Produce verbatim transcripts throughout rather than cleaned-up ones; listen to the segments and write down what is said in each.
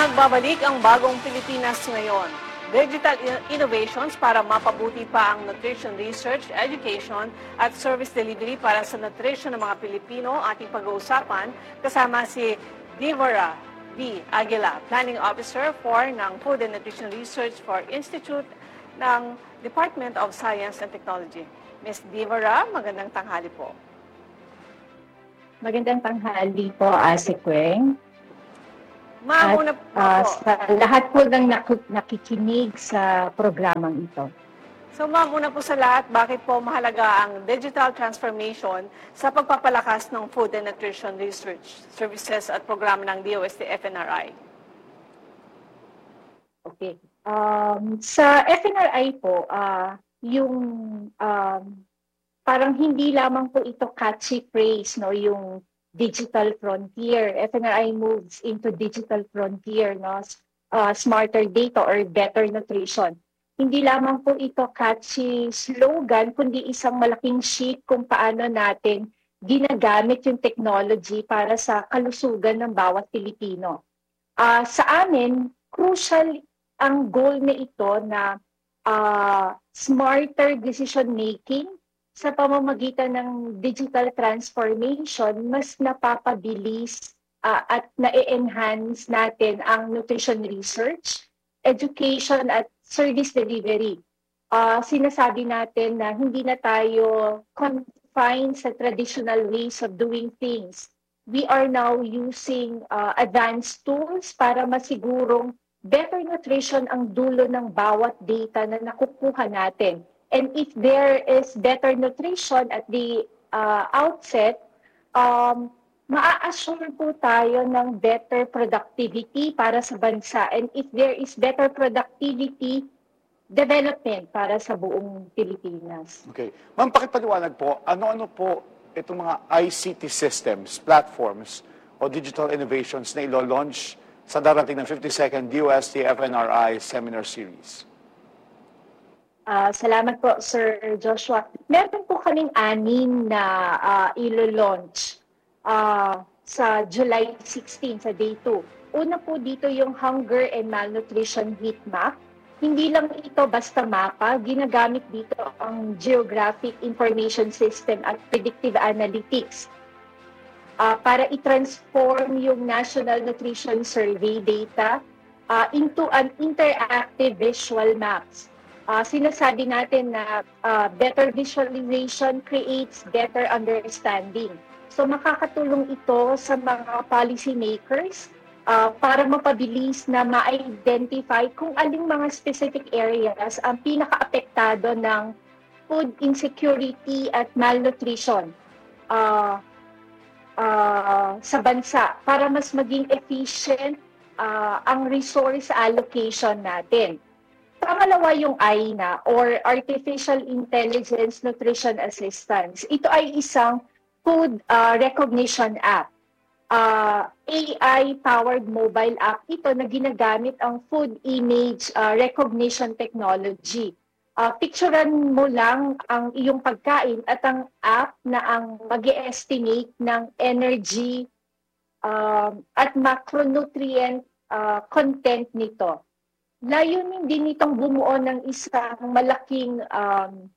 Nagbabalik ang bagong Pilipinas ngayon. Digital innovations para mapabuti pa ang nutrition research, education at service delivery para sa nutrition ng mga Pilipino ating pag-uusapan kasama si Devora B. Aguila, Planning Officer for ng Food and Nutrition Research for Institute ng Department of Science and Technology. Miz Devora, magandang tanghali po. Magandang tanghali po, Ase Queng. Ma'am, At una uh, po. sa lahat po ng nak- nakikinig sa programang ito. So ma'am, una po sa lahat, bakit po mahalaga ang digital transformation sa pagpapalakas ng food and nutrition research services at programa ng D O S T F N R I? Okay. Um, sa F N R I po, uh, yung um, parang hindi lamang po ito catchy phrase, no, yung digital frontier. F N R I moves into digital frontier, no? Uh, smarter data or better nutrition. Hindi lamang po ito catchy slogan, kundi isang malaking shift kung paano natin ginagamit yung technology para sa kalusugan ng bawat Pilipino. Uh, sa amin, crucial ang goal na ito na uh, smarter decision making sa pamamagitan ng digital transformation, mas napapabilis uh, at na-enhance natin ang nutrition research, education at service delivery. Uh, sinasabi natin na hindi na tayo confined sa traditional ways of doing things. We are now using uh, advanced tools para masigurong better nutrition ang dulo ng bawat data na nakukuha natin. And if there is better nutrition at the uh, outset, um, maa-assure po tayo ng better productivity para sa bansa. And if there is better productivity, development para sa buong Pilipinas. Okay. Ma'am, pakipaliwanag po, ano-ano po itong mga I C T systems, platforms, o digital innovations na ilo-launch sa darating ng fifty-second D O S T F N R I Seminar Series? Uh, salamat po, Sir Joshua. Meron po kaming anim na uh, ilo-launch uh, sa July sixteen, sa Day two. Una po dito yung Hunger and Malnutrition Heat Map. Hindi lang ito basta mapa, ginagamit dito ang Geographic Information System at Predictive Analytics uh, para i-transform yung National Nutrition Survey data uh, into an interactive visual maps. Uh, sinasabi natin na uh, better visualization creates better understanding. So makakatulong ito sa mga policy makers uh, para mapabilis na ma-identify kung aling mga specific areas ang pinaka-apektado ng food insecurity at malnutrition uh, uh, sa bansa para mas maging efficient uh, ang resource allocation natin. Pangalawa yung I N A or Artificial Intelligence Nutrition Assistance. Ito ay isang food uh, recognition app. Uh, A I-powered mobile app ito na ginagamit ang food image uh, recognition technology. Uh, picturean mo lang ang iyong pagkain at ang app na ang mag-estimate ng energy uh, at macronutrient uh, content nito. Layunin din itong bumuo ng isang malaking um,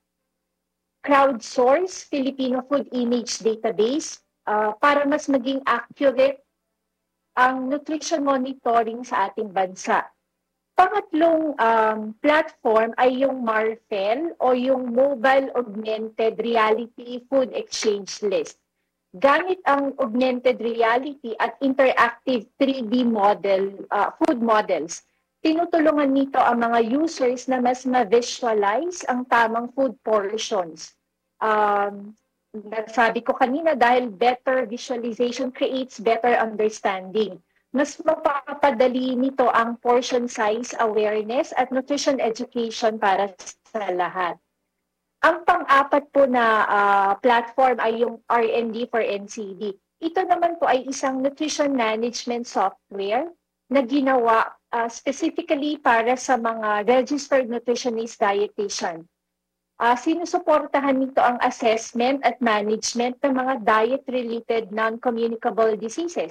crowdsource Filipino Food Image Database uh, para mas maging accurate ang nutrition monitoring sa ating bansa. Pangatlong um, platform ay yung MARFEL o yung Mobile Augmented Reality Food Exchange List. Gamit ang augmented reality at interactive three D model, uh, food models, tinutulungan nito ang mga users na mas ma-visualize ang tamang food portions. Um, sabi ko kanina, dahil better visualization creates better understanding. Mas mapapadali nito ang portion size awareness at nutrition education para sa lahat. Ang pang-apat po na uh, platform ay yung R and D for N C D. Ito naman po ay isang nutrition management software na ginawa Uh, specifically para sa mga registered nutritionist dietitian. Uh, sinusuportahan nito ang assessment at management ng mga diet-related non-communicable diseases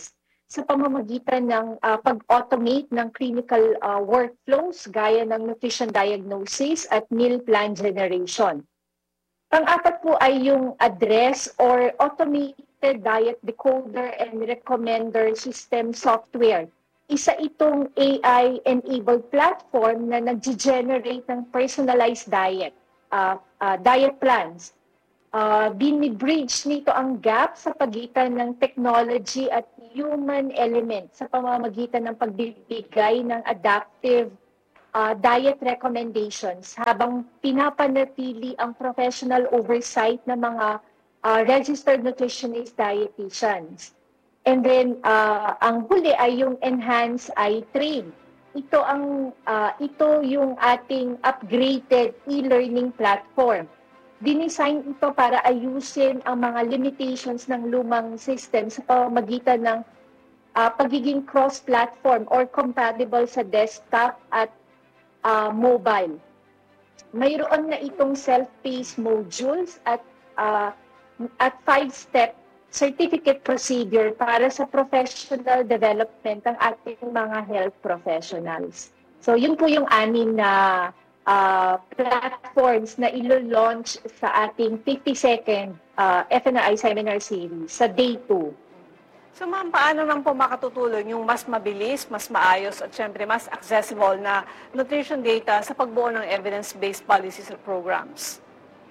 sa pamamagitan ng uh, pag-automate ng clinical uh, workflows gaya ng nutrition diagnosis at meal plan generation. Pang-apat po ay yung address or automated diet decoder and recommender system software. Isa itong A I-enabled platform na nag-generate ng personalized diet, uh, uh, diet plans. Uh, binibridge nito ang gap sa pagitan ng technology at human element sa pamamagitan ng pagbibigay ng adaptive uh, diet recommendations habang pinapanatili ang professional oversight ng mga uh, registered nutritionist dietitians. And then, uh, ang huli ay yung Enhance iTrain. Ito, ang, uh, ito yung ating upgraded e-learning platform. Dinesign ito para ayusin ang mga limitations ng lumang system sa pamamagitan ng uh, pagiging cross-platform or compatible sa desktop at uh, mobile. Mayroon na itong self-paced modules at uh, at five-step certificate procedure para sa professional development ng ating mga health professionals. So yun po yung anim na Uh, platforms na ilo-launch sa ating fifty-second uh, F N R I Seminar Series sa Day two. So ma'am, paano naman po makatutulong yung mas mabilis, mas maayos at syempre mas accessible na nutrition data sa pagbuo ng evidence-based policies at programs?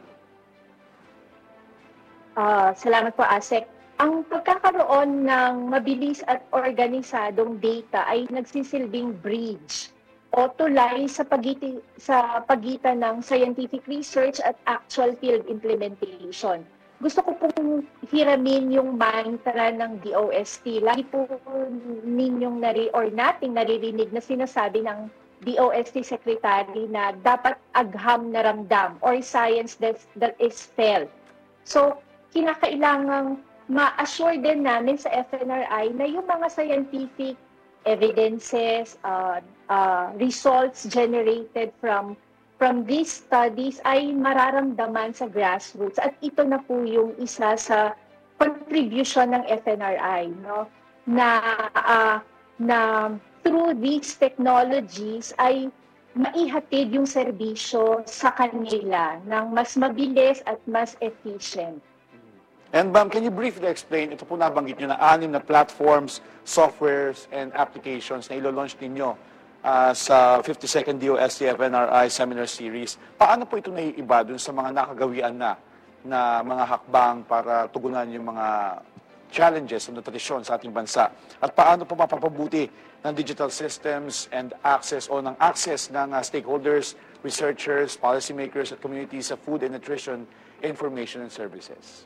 Uh, salamat po, Asek. Ang pagkakaroon ng mabilis at organisadong data ay nagsisilbing bridge o tulay sa pagitan, sa pagitan ng scientific research at actual field implementation. Gusto ko pong hiramin yung mantra ng D O S T. Lagi po ninyong nari or nating naririnig na sinasabi ng D O S T Secretary na dapat agham na ramdam or science that, that is felt. So, kinakailangang ma-assure din namin sa F N R I na yung mga scientific evidences, uh, uh, results generated from from these studies ay mararamdaman sa grassroots. At ito na po yung isa sa contribution ng F N R I, no? Na, uh, na through these technologies ay maihatid yung serbisyo sa kanila ng mas mabilis at mas efficient. And ma'am, can you briefly explain, ito po nabanggit nyo na anim na platforms, softwares, and applications na ilo-launch ninyo uh, sa fifty-second D O S T F N R I Seminar Series. Paano po ito naiiba dun sa mga nakagawian na na mga hakbang para tugunan yung mga challenges sa nutrisyon sa ating bansa? At paano po mapapabuti ng digital systems and access o ng access ng uh, stakeholders, researchers, policymakers, at communities sa food and nutrition information and services?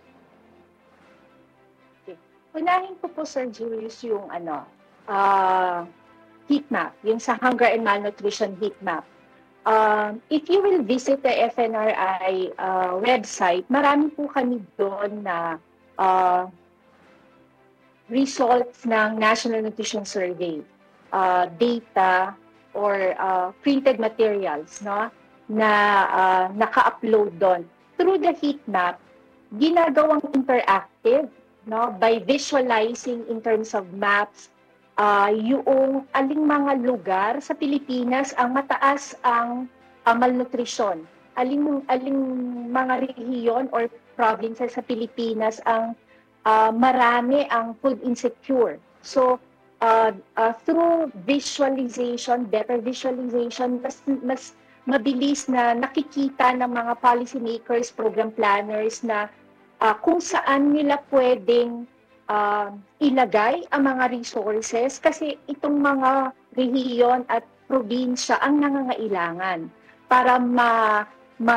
Unahin ko po, Sir Julius, yung ano, uh, heat map, yung sa hunger and malnutrition heat map. Uh, if you will visit the F N R I uh, website, marami po kami doon na uh, results ng National Nutrition Survey, uh, data or uh, printed materials, no, na uh, naka-upload doon. Through the heat map, ginagawang interactive, no, by visualizing in terms of maps uh, yung aling mga lugar sa Pilipinas ang mataas ang uh, malnutrition, aling aling mga rehiyon or provinces sa Pilipinas ang uh, marami ang food insecure. So uh, uh, through visualization, better visualization, mas mas mabilis na nakikita ng mga policymakers, program planners na Uh, kung saan nila pwedeng uh, ilagay ang mga resources kasi itong mga rehiyon at probinsya ang nangangailangan para ma, ma,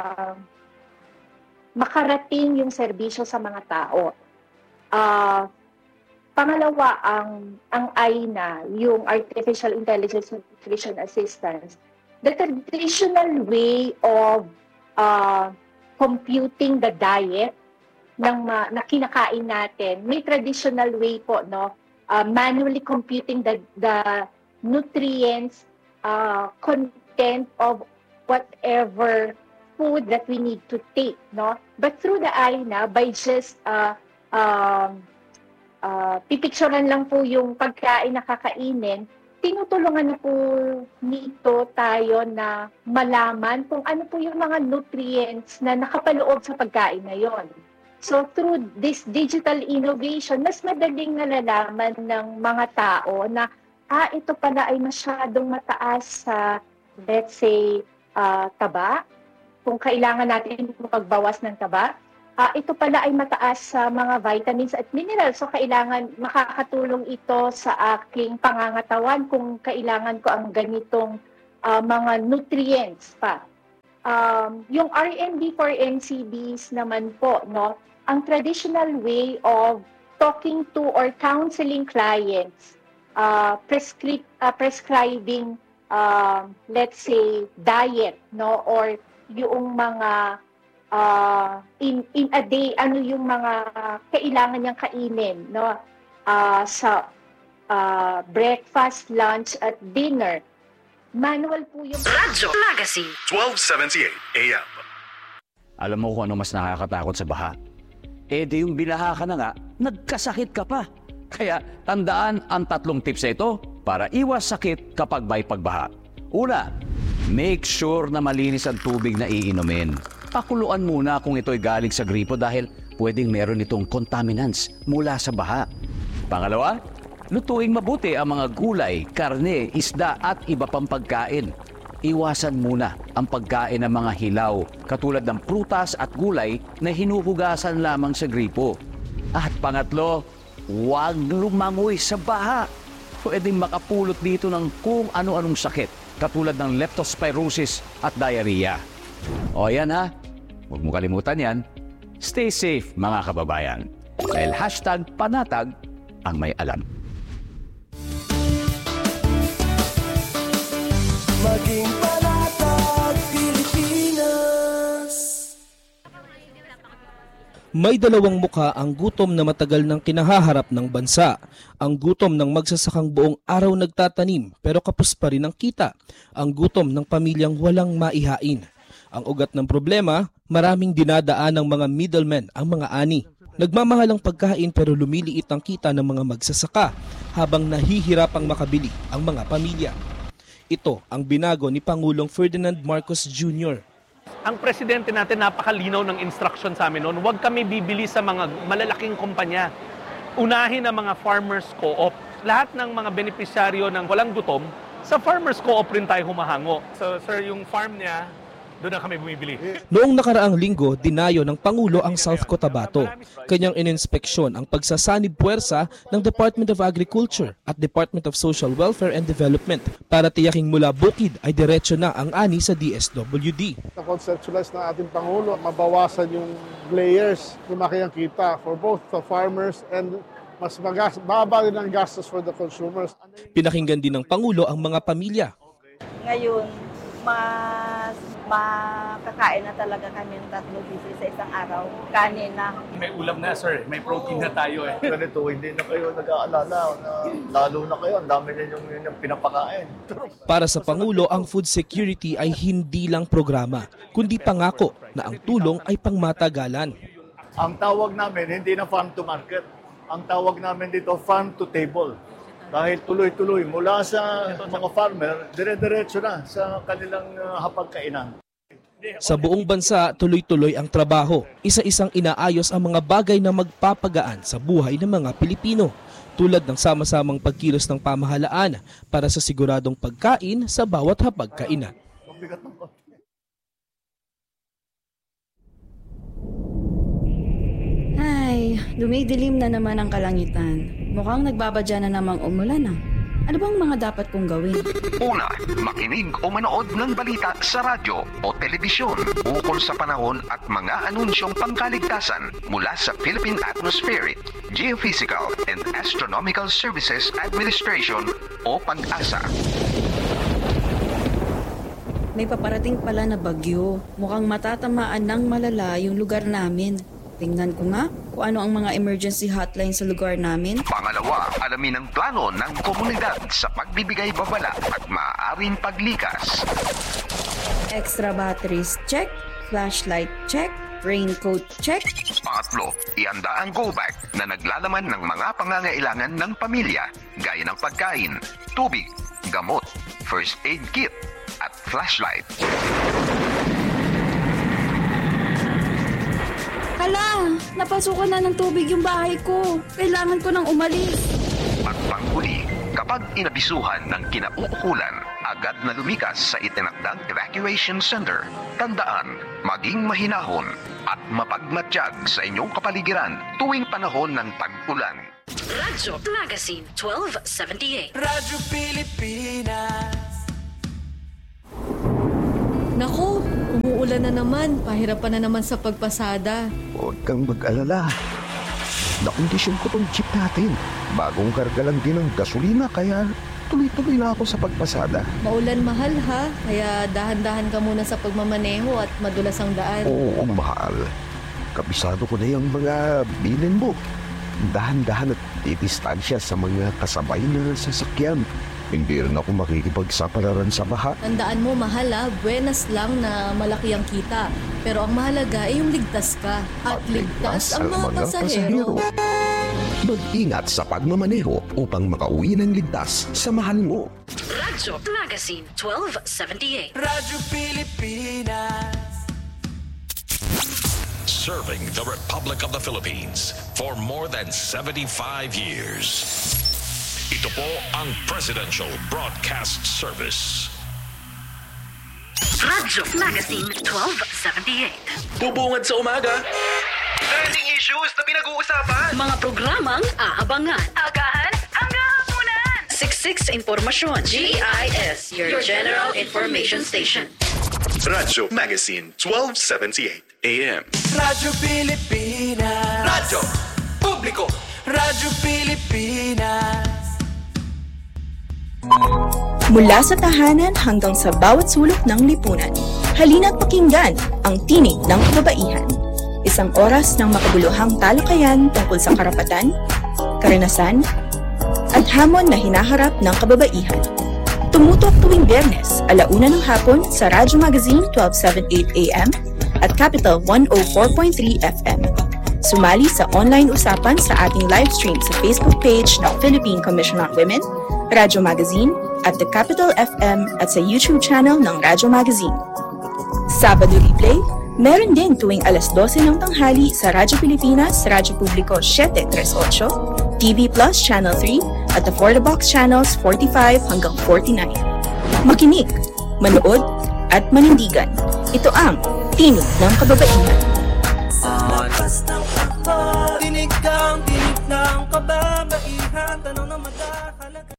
makarating yung serbisyo sa mga tao. Uh, pangalawa, ang, ang I N A, yung Artificial Intelligence Nutrition Assistance. The traditional way of uh, computing the diet ng uh, na kinakain natin, may traditional way po, no, uh, manually computing the the nutrients uh, content of whatever food that we need to take, no. But through the I N A, by just uh, um, uh, pipicturean lang po yung pagkain na kakainin, tinutulungan na po nito tayo na malaman kung ano po yung mga nutrients na nakapaloob sa pagkain na yon. So through this digital innovation, mas madaling nalalaman ng mga tao na ah, ito pala ay masyadong mataas sa, let's say, uh, taba. Kung kailangan natin magbawas ng taba, uh, ito pala ay mataas sa mga vitamins at minerals. So kailangan makakatulong ito sa aking pangangatawan kung kailangan ko ang ganitong uh, mga nutrients pa. Um, yung R and D for N C Ds naman po, no, ang traditional way of talking to or counseling clients, uh, prescri- uh, prescribing, uh, let's say, diet, no, or yung mga uh, in in a day, ano yung mga kailangan niyang kainin, no, uh, sa uh, breakfast, lunch, at dinner. Manual po yung Radyo Magazine twelve seventy-eight A M. Alam mo kung ano mas nakakatakot sa baha? Eh di yung binaha ka na nga, nagkasakit ka pa. Kaya tandaan ang tatlong tips na ito para iwas sakit kapag may pagbaha. Una, make sure na malinis ang tubig na iinumin. Pakuluan muna kung ito'y galing sa gripo dahil pwedeng meron itong contaminants mula sa baha. Pangalawa, lutuing mabuti ang mga gulay, karne, isda at iba pang pagkain. Iwasan muna ang pagkain ng mga hilaw katulad ng prutas at gulay na hinuhugasan lamang sa gripo. At pangatlo, huwag lumangoy sa baha. Pwedeng makapulot dito ng kung ano-anong sakit katulad ng leptospirosis at diarrhea. O yan ha, huwag mo kalimutan yan. Stay safe mga kababayan. Dahil hashtag panatag ang may alam. Maging panatag Pilipinas. May dalawang mukha ang gutom na matagal nang kinahaharap ng bansa. Ang gutom ng magsasakang buong araw nagtatanim pero kapos pa rin ang kita. Ang gutom ng pamilyang walang maihain. Ang ugat ng problema, maraming dinadaan ng mga middlemen ang mga ani. Nagmamahal ang pagkain pero lumiliit ang kita ng mga magsasaka habang nahihirapang makabili ang mga pamilya. Ito ang binago ni Pangulong Ferdinand Marcos Junior Ang presidente natin napakalinaw ng instruction sa amin noon, huwag kami bibili sa mga malalaking kumpanya. Unahin ang mga farmers co-op. Lahat ng mga benepisyaryo ng walang gutom, sa farmers co-op rin tayo humahango. So sir, yung farm niya, doon na kami bumibili. Noong nakaraang linggo, dinayo ng Pangulo ang South Cotabato. Kanyang ininspeksyon ang pagsasanib puwersa ng Department of Agriculture at Department of Social Welfare and Development para tiyaking mula bukid ay diretso na ang ani sa D S W D. Na-conceptualize ng ating Pangulo, mabawasan yung layers, lumaki ang kita for both the farmers and mas magas, baba rin ang gastos for the consumers. Pinakinggan din ng Pangulo ang mga pamilya. Ngayon, mas makakain na talaga kami ng tatlong beses sa isang araw. Kanin na. May ulam na sir, may protein na tayo eh. Ganito, hindi na kayo nag-aalala na lalo na kayo, ang dami na yung, yung pinapakain. Para sa Pangulo, ang food security ay hindi lang programa, kundi pangako na ang tulong ay pangmatagalan. Ang tawag namin, hindi na farm to market. Ang tawag namin dito, farm to table. Dahil tuloy-tuloy mula sa mga farmer, dire-diretso na sa kanilang uh, hapagkainan. Sa buong bansa, tuloy-tuloy ang trabaho. Isa-isang inaayos ang mga bagay na magpapagaan sa buhay ng mga Pilipino, tulad ng sama-samang pagkilos ng pamahalaan para sa siguradong pagkain sa bawat hapagkainan. Ay, dumidilim na naman ang kalangitan. Mukhang nagbabadya na namang umulan ah. Ano bang mga dapat kong gawin? Una, makinig o manood ng balita sa radyo o telebisyon ukol sa panahon at mga anunsyong pangkaligtasan mula sa Philippine Atmospheric, Geophysical and Astronomical Services Administration o PAG-asa. May paparating pala na bagyo. Mukhang matatamaan ng malala yung lugar namin. Tingnan ko nga kung ano ang mga emergency hotline sa lugar namin. Pangalawa, alamin ang plano ng komunidad sa pagbibigay babala at maaaring paglikas. Extra batteries check, flashlight check, Raincoat check. Pangatlo, ihanda ang go bag na naglalaman ng mga pangangailangan ng pamilya gaya ng pagkain, tubig, gamot, first aid kit, at flashlight. Hala, napasukan na ng tubig yung bahay ko. Kailangan ko nang umalis. At panghuli, kapag inabisuhan ng kinauukulan, agad na lumikas sa itinakdang evacuation center. Tandaan, maging mahinahon at mapagmatsyag sa inyong kapaligiran tuwing panahon ng tag-ulan. Radyo Magazine twelve seventy-eight. Radyo Pilipinas. Naku, umuulan na naman. Pahirapan na naman sa pagpasada. Huwag kang mag-alala. Nakondisyon ko tong jeep natin. Bagong karga lang din ng gasolina kaya tuloy-tuloy na ako sa pagpasada. Maulan mahal ha, kaya dahan-dahan ka muna sa pagmamaneho at madulas ang daan. Oo, mahal. Kabisado ko na yung mga bilin mo. Dahan-dahan at didistansya sa mga kasabay na sasakyan. Hindi rin ako makikipagsapalaran sa baha. Tandaan mo, mahal ha, buenas lang na malaki ang kita. Pero ang mahalaga ay yung ligtas ka. At, at ligtas, ligtas ang mga, mga pasahero. Mag-ingat sa pagmamaneho upang makauwi ng ligtas sa mahal mo. Radyo Magazine twelve seventy-eight. Radyo Pilipinas. Serving the Republic of the Philippines for more than seventy-five years. Ito po ang Presidential Broadcast Service. Radyo Magazine twelve seventy-eight. Bubungad sa umaga. Trending issues na pinag-uusapan. Mga programang aabangan. Agahan hanggang hapunan. Siksik sa impormasyon. G I S, your, your General Information Station. Radyo Magazine twelve seventy-eight A M. Radyo Pilipinas. Radyo Publiko. Radyo Pilipinas. Mula sa tahanan hanggang sa bawat sulok ng lipunan, halina't pakinggan ang tinig ng kababaihan. Isang oras ng makabuluhang talakayan tungkol sa karapatan, karanasan, at hamon na hinaharap ng kababaihan. Tumutok tuwing Biyernes, alauna ng hapon sa Radyo Magazine twelve seventy-eight A M at Capital one oh four point three F M. Sumali sa online usapan sa ating live stream sa Facebook page ng Philippine Commission on Women, Radyo Magazine, at The Capital F M at sa YouTube channel ng Radyo Magazine. Sabado replay, meron din tuwing alas dose ng tanghali sa Radyo Pilipinas, Radyo Publiko seven thirty-eight, T V Plus Channel three, at the For the Box Channels forty-five hanggang forty-nine. Makinig, manood, at manindigan. Ito ang Tinig ng Kababaihan. Sa lakas ng akto, tinig kang tinig ng kababaihan, tanong na madahalaga.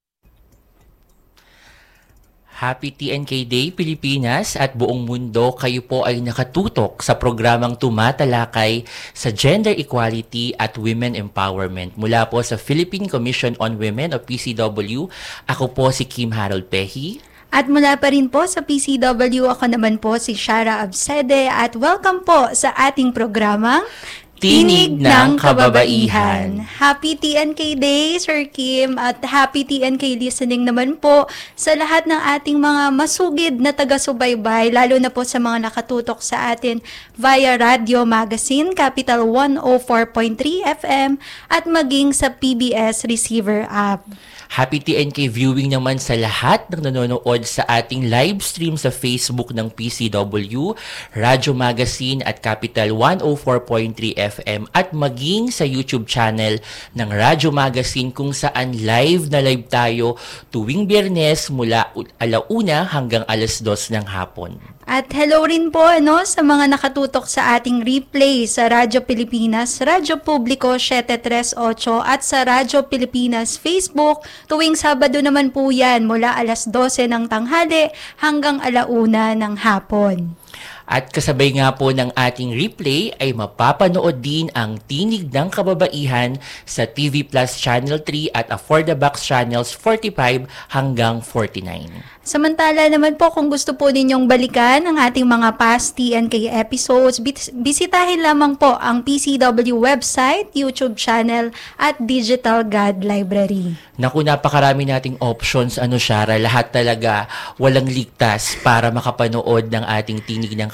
Happy T N K Day, Pilipinas at buong mundo. Kayo po ay nakatutok sa programang tumatalakay sa gender equality at women empowerment. Mula po sa Philippine Commission on Women o P C W, ako po si Kim Harold Pehi. At mula pa rin po sa P C W, ako naman po si Shara Absede at welcome po sa ating programang Tinig ng Kababaihan. Happy T N K Day, Sir Kim, at happy T N K listening naman po sa lahat ng ating mga masugid na taga-subaybay, lalo na po sa mga nakatutok sa atin via Radio Magazine, Capital one oh four point three F M, at maging sa P B S Receiver App. Happy T N K viewing naman sa lahat ng nanonood sa ating live stream sa Facebook ng P C W, Radyo Magazine at Capital one oh four point three F M, at maging sa YouTube channel ng Radyo Magazine kung saan live na live tayo tuwing Biyernes mula alauna hanggang alas dos ng hapon. At hello rin po ano, sa mga nakatutok sa ating replay sa Radyo Pilipinas, Radyo Publiko seven thirty-eight at sa Radyo Pilipinas Facebook. Tuwing Sabado naman po yan mula alas dose ng tanghali hanggang alauna ng hapon. At kasabay nga po ng ating replay ay mapapanood din ang Tinig ng Kababaihan sa T V Plus Channel three at For the Box Channels forty-five hanggang forty-nine. Samantala naman po, kung gusto po ninyong balikan ang ating mga past T N K episodes, bisitahin lamang po ang P C W website, YouTube channel at Digital God Library. Naku, napakarami nating options, ano Shara, lahat talaga walang ligtas para makapanood ng ating Tinig ng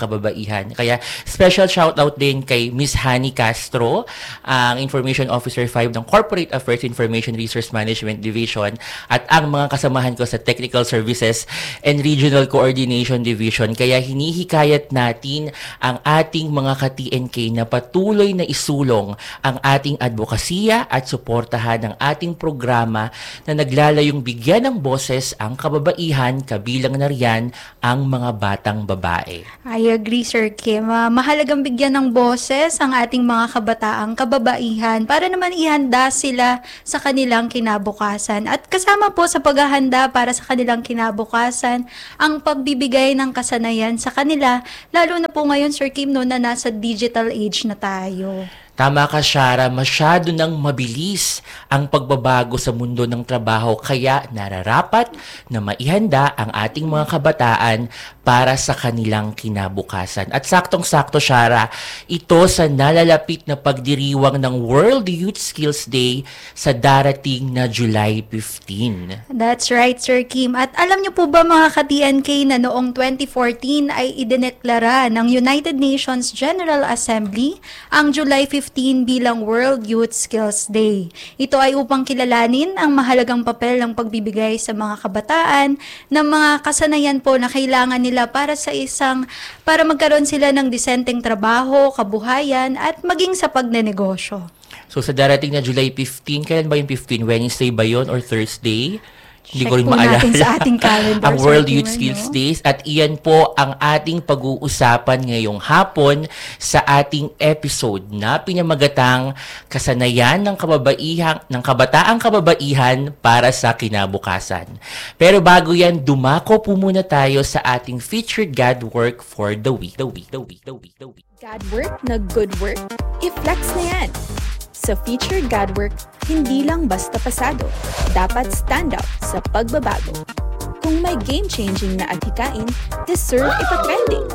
kababaihan. Kaya special shoutout din kay Miss Hani Castro, ang Information Officer five ng Corporate Affairs Information Resource Management Division, at ang mga kasamahan ko sa Technical Services and Regional Coordination Division. Kaya hinihikayat natin ang ating mga ka-T N K na patuloy na isulong ang ating advokasya at suportahan ng ating programa na naglalayong bigyan ng boses ang kababaihan, kabilang na riyan ang mga batang babae. I agree, Sir Kim. Uh, mahalagang bigyan ng boses ang ating mga kabataang kababaihan para naman ihanda sila sa kanilang kinabukasan. At kasama po sa paghahanda para sa kanilang kinabukasan ang pagbibigay ng kasanayan sa kanila, lalo na po ngayon, Sir Kim, no, na nasa digital age na tayo. Tama ka, Shara, masyado nang mabilis ang pagbabago sa mundo ng trabaho, kaya nararapat na maihanda ang ating mga kabataan para sa kanilang kinabukasan. At saktong-sakto, Shara, ito sa nalalapit na pagdiriwang ng World Youth Skills Day sa darating na July fifteenth. That's right, Sir Kim. At alam niyo po ba, mga ka-T N K, na noong twenty fourteen ay idineklara ng United Nations General Assembly ang July fifteenth bilang World Youth Skills Day. Ito ay upang kilalanin ang mahalagang papel ng pagbibigay sa mga kabataan ng mga kasanayan po na kailangan nila para sa isang, para magkaroon sila ng disenteng trabaho, kabuhayan, at maging sa pagnenegosyo. So sa darating na July fifteenth, kailan ba yung fifteenth? Wednesday ba yun or Thursday? Hindi Check ko rin po maalala. natin sa ating calendar. Ang World Youth Skills Days. At iyan po ang ating pag-uusapan ngayong hapon sa ating episode na pinamagatang kasanayan ng kababaihan, ng kabataang kababaihan para sa kinabukasan. Pero bago yan, dumako po muna tayo sa ating featured God Work for the week. The week, the week, the week, the week. God work na good work, i-flex na yan. Sa featured God work, hindi lang basta pasado, dapat stand out sa pagbabago. Kung may game-changing na adhikain, deserve ipa-trending.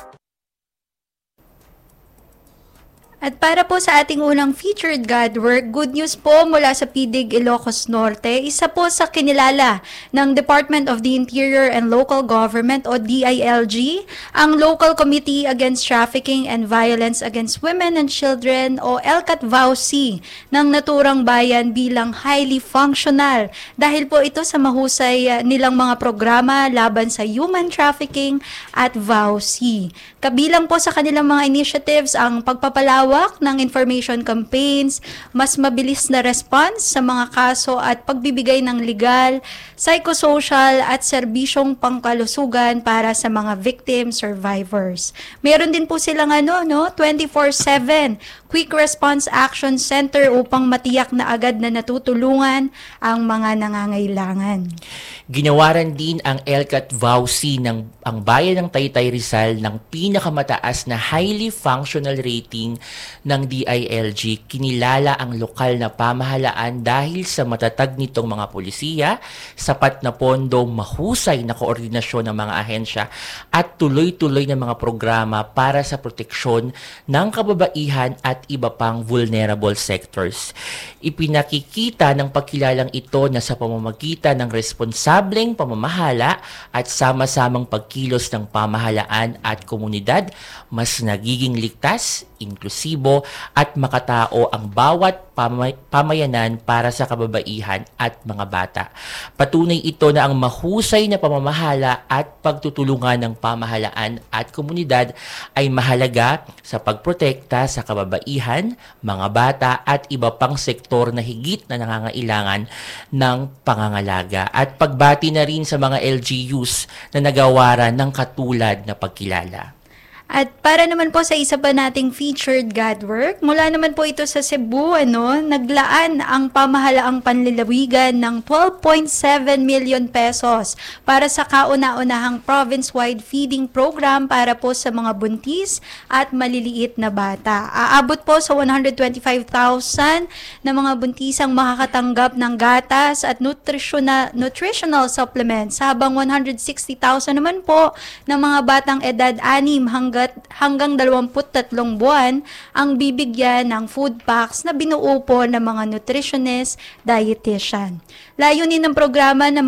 At para po sa ating unang featured God work, good news po mula sa P D I G Ilocos Norte, isa po sa kinilala ng Department of the Interior and Local Government o D I L G, ang Local Committee Against Trafficking and Violence Against Women and Children o L C A T V A U C ng naturang bayan bilang highly functional dahil po ito sa mahusay uh, nilang mga programa laban sa human trafficking at V A U C. Kabilang po sa kanilang mga initiatives ang pagpapalawak ng information campaigns, mas mabilis na response sa mga kaso at pagbibigay ng legal, psychosocial at serbisyong pangkalusugan para sa mga victim survivors. Meron din po silang ano, no, twenty-four seven Quick Response Action Center upang matiyak na agad na natutulungan ang mga nangangailangan. Ginawaran din ang L C A T V A U C ng ang bayan ng Taytay Rizal ng pinakamataas na highly functional rating ng D I L G. Kinilala ang lokal na pamahalaan dahil sa matatag nitong mga polisiya, sapat na pondo, mahusay na koordinasyon ng mga ahensya at tuloy-tuloy na mga programa para sa proteksyon ng kababaihan at iba pang vulnerable sectors. Ipinakikita ng pagkilalang ito na sa pamamagitan ng responsableng pamamahala at sama-samang pagkilos ng pamahalaan at komunidad, mas nagiging ligtas, inklusibo at makatao ang bawat pamay- pamayanan para sa kababaihan at mga bata. Patunay ito na ang mahusay na pamamahala at pagtutulungan ng pamahalaan at komunidad ay mahalaga sa pagprotekta sa kababaihan, mga bata at iba pang sektor na higit na nangangailangan ng pangangalaga. At pagbati na rin sa mga L G Us na nagawaran ng katulad na pagkilala. At para naman po sa isa pa nating featured God work, mula naman po ito sa Cebu, ano, naglaan ang pamahalaang panlalawigan ng twelve point seven million pesos para sa kauna-unahang province-wide feeding program para po sa mga buntis at maliliit na bata. Aabot po sa one hundred twenty-five thousand na mga buntisang makakatanggap ng gatas at nutritional, nutritional supplements, habang one hundred sixty thousand naman po ng mga batang edad anim hanggang hanggang dalawampu't tatlong buwan ang bibigyan ng food packs na binuo po ng mga nutritionist, dietitian. Layunin ng programa na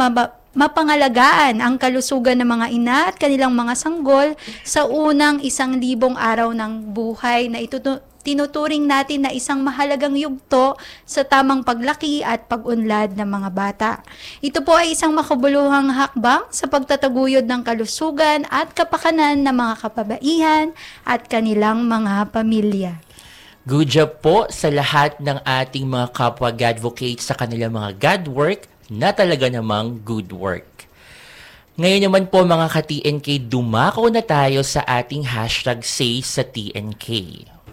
mapangalagaan ang kalusugan ng mga ina at kanilang mga sanggol sa unang isang libong araw ng buhay na itutu- tinuturing natin na isang mahalagang yugto sa tamang paglaki at pag-unlad ng mga bata. Ito po ay isang makabuluhang hakbang sa pagtataguyod ng kalusugan at kapakanan ng mga kababaihan at kanilang mga pamilya. Good job po sa lahat ng ating mga kapwa Gadvocates sa kanilang mga God work na talaga namang good work. Ngayon naman po mga ka-T N K, dumako na tayo sa ating hashtag Say sa T N K.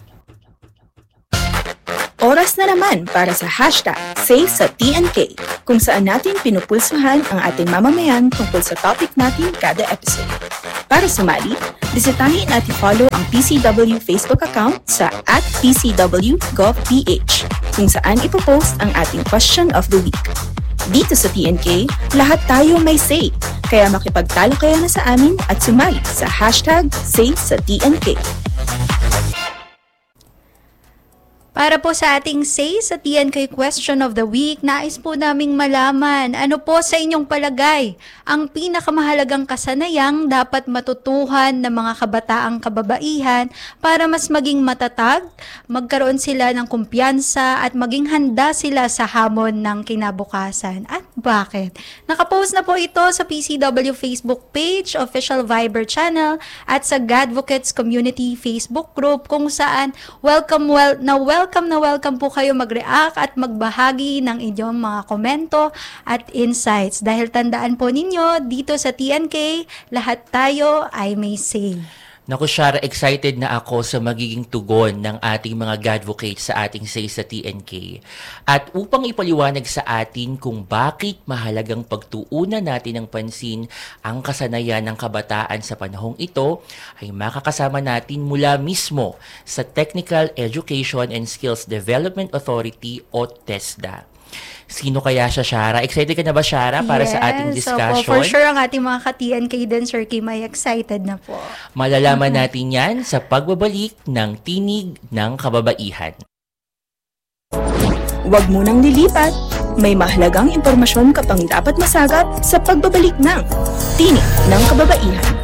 Oras na naman para sa hashtag Say sa T N K, kung saan natin pinupulsuhan ang ating mamamayan tungkol sa topic natin kada episode. Para sumali, bisitahin at i-follow ang P C W Facebook account sa at P C W Gov P H, kung saan ipopost ang ating question of the week. Dito sa T N K, lahat tayo may say, kaya makipagtalo kayo na sa amin at sumali sa hashtag Say sa T N K. Para po sa ating Say sa T N K Question of the Week, nais po naming malaman, ano po sa inyong palagay ang pinakamahalagang kasanayang dapat matutuhan ng mga kabataang kababaihan para mas maging matatag, magkaroon sila ng kumpiyansa at maging handa sila sa hamon ng kinabukasan. At bakit? Nakapost na po ito sa P C W Facebook page, official Viber channel at sa Gadvocates Community Facebook group kung saan welcome well na welcome Welcome na welcome po kayo mag-react at magbahagi ng inyong mga komento at insights. Dahil tandaan po ninyo, dito sa T N K, lahat tayo ay may say. Naku, Shara, excited na ako sa magiging tugon ng ating mga Gadvocates sa ating Say sa T N K. At upang ipaliwanag sa atin kung bakit mahalagang pagtuunan natin ng pansin ang kasanayan ng kabataan sa panahong ito, ay makakasama natin mula mismo sa Technical Education and Skills Development Authority o TESDA. Sino kaya siya, Shara? Excited ka na ba, Shara, para yes, sa ating discussion? So, for sure, ang ating mga ka-T N K din, Sir Kim, ay excited na po. Malalaman mm-hmm. natin yan sa pagbabalik ng Tinig ng Kababaihan. Huwag munang lilipat. May mahalagang impormasyon ka pang dapat masagap sa pagbabalik ng Tinig ng Kababaihan.